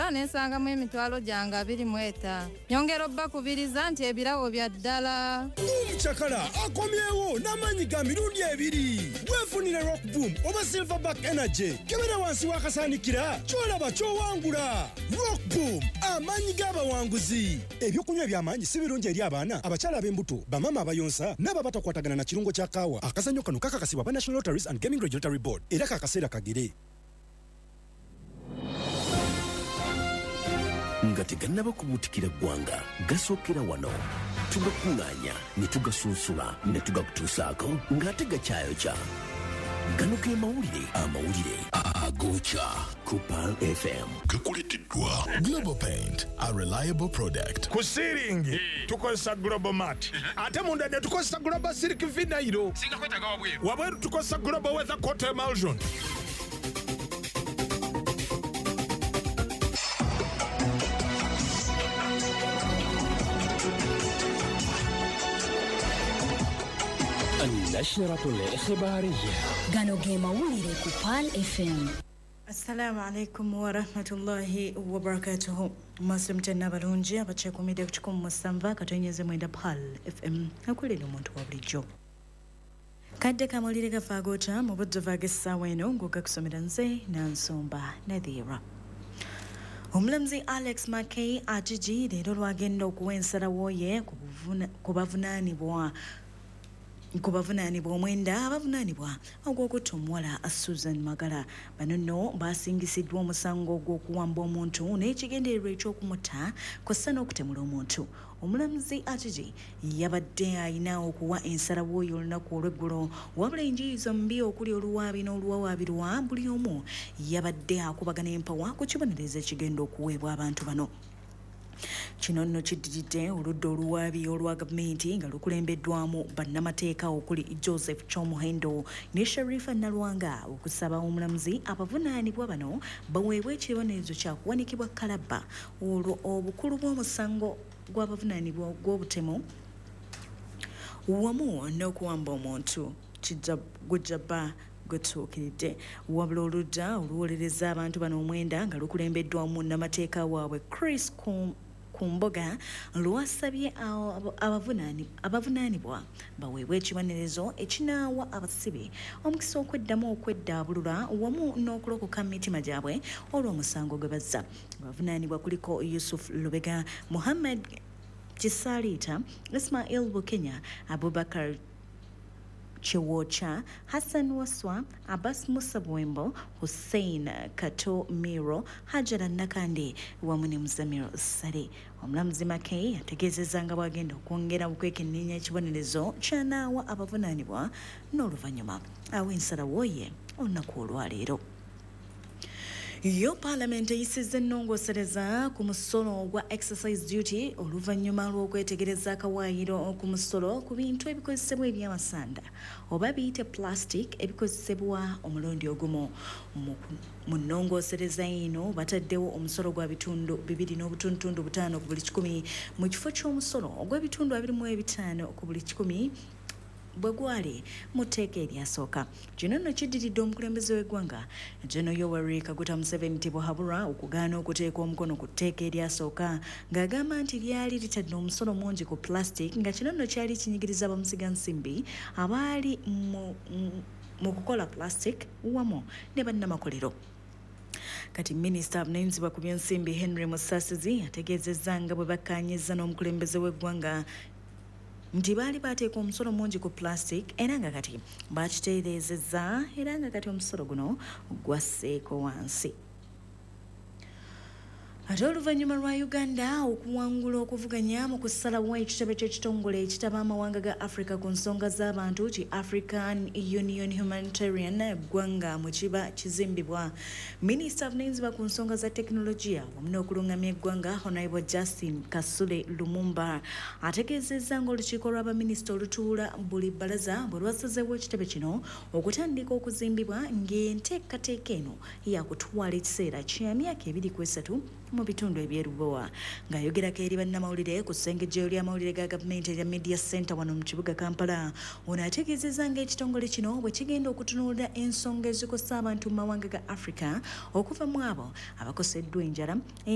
era nensangamu emitwalo gyange 27. Nyongera obbakubiriza nti ebirawo bya ddala. Omukyakala akomyewo n'amaanyi ga mirundi 2. Weefunire Rock Boom oba Silverback Energy. Kebera wansi w'akasaanikira ky'olaba ky'owangula. Rock Boom, amaanyi g'abawanguzi. Ebyokunywa eby'amaanyi si birungi eri abaana, abakyala ab'embuto, bamama abayonsa n'abo abatakwatagana na kirungo kya kaawa. Akazannyo kano kakakasibwa ba National Lotteries and Gaming Regulatory Board era kakaseera kagere. Nga tegannaba kubuutikira ggwanga gasookera wano tugakuŋŋaanya ne tugasunsula ne tugakutuusaako ng'ate gakyayokya. Gano ge amawulire agookya ku Pearl FM. Gakuleeteddwa Global Paint, a reliable product. Ku ceiling tukozesa Global Mat, ate munda ne tukozesa Global Silk Vinyl. Singa kwetaga wabweru. Wabweru tukozesa Global Weather Coat Emulsion. النشرة الإخبارية gano ge mawulire ku Pearl FM. Assalamu alaikum wa rahmatullahi wa barakatuhu. Masumtena balungi abachekumide kuchikumu musanva katonyeze mwenda Pearl FM akulira omuntu wa bulijjo. Kadde kamulire gafagota mu budde vagessawa eno ng'ogakusomera nze Nansumba Nadhira. Omulamuzi Alex Mackay Ajiji leero lwagenda okuwa ensalawo ye ku bavunaanibwa omwenda abavunaanibwa ogw'okutta omuwala Susan Magala. Bano nno baasingisiddwa omusango ogw'okuwamba omuntu n'ekigendererwa eky'okumutta kw'ossa n'okutemula omuntu. Omulamuzi Ajiji yabadde ayina okuwa ensalawo oyo olunaku olw'eggulo, wabula enjuyi zombi okuli oluwaabi n'oluwawaabirwa buli omu yabadde akubagana empawa ku kibonerezo ekigenda okuweebwa abantu bano. Kino nno kiddiridde oludda oluwaabi olwa gavumenti nga lukulembeddwamu bannamateeka okuli Joseph Chomuhendo ne Sharifa Nalwanga okusaba omulamuzi abavunaanibwa bano baweebwe ekibonerezo kya kuwanikibwa kalabba olwo obukulu bw'omusango gw'abavunaanibwa gw'obutemu wamu n'okuwamba omuntu gujjaba gutuukiridde. Wabula oludda oluwolereza abantu bano omwenda nga lukulembeddwamu nnamateeka waabwe Chris Kumboga lwasabye abavunaanibwa baweebwe ekibonerezo ekinaawa abasibe omukisa okweddamu okweddaabulula wamu n'okulokoka mu mitima gyabwe olw'omusango gwe bazza. Abavunaanibwa kuliko Yusuf Lubega, Muhammad Kisalita, Ismail Bukenya, Abubakar Chiwocha, Hassan Waswa, Abbas Musa Bwembo, Hussein Kato Miro, Hajara Nakande wamu ne Muzamiro Sale. Omulamuzi Mackay ategeezezza nga bw'agenda okwongera okwekenneenya ekibonerezo kyanaawa abavunaanibwa n'oluvannyuma awa ensalawo ye olunaku olwaleero. Yo Parliament eyisizza ennongoosereza ku musolo ogwa exercise duty oluvannyuma lw'okwetegereza akawaayiro ku musolo ku bintu ebikozesebwa ebyamasanda oba biyite plastic ebikozesebwa omulundi ogumu. Mu nnongoosereza eno bataddewo omusolo gwa bitundu 2.5 ku buli 100 mu kifo ky'omusolo ogw'ebitundu 25 ku buli 100 bwe gwali mu tteeka eryasooka. Kino nno kiddiridde omukulembeze w'eggwanga General Yoweri Kaguta Museveni Tibuhaburwa okugaana okuteeka omukono ku tteeka eryasooka ng'agamba nti lyali litadde omusolo mungi ku plastic nga kino nno kyali kinyigiriza bamusiga nsimbi abaali mu kukola plastic wamu ne bannamakolero. Kati Minisita avunaanyizibwa ku by'ensimbi Henry Musasizi ategeezezza nga bwe bakkaanyizza n'omukulembeze w'eggwanga nti baali bateeka omusolo mungi ku plastic era nga kati bakitereezezza era nga kati omusolo guno gwasseeko wansi. Ate oluvannyuma lwa Uganda okuwangula okuvuganya mu kusalawo ekitebe ky'ekitongole ekitaba amawanga ga Africa ku nsonga z'abantu ki African Union Humanitarian eggwanga mu kiba kizimbibwa. Minisita avunaanyizibwa ku nsonga za tekinologiya wamu n'okulungamya eggwanga Honorable Justin Kasule Lumumba ategeezezza ng'olukiiko lw'abaminisita olutuula buli bbalaza bwe lwasazeewo ekitebe kino okutandika okuzimbibwa ng'enteekateeka eno yakutwala ekiseera kya myaka 23 mu bitundu ebyerubowa. Ng'ayogerako eri bannamawulire ku ssengejjeero ly'amawulire ga gavumenti erya Media Center wano mu kibuga Kampala, ono ategeezezza ng'ekitongole kino bwe kigenda okutunuulira ensonga ezikosa abantu mu mawanga ga Africa okuva mu abo abakoseddwa enjala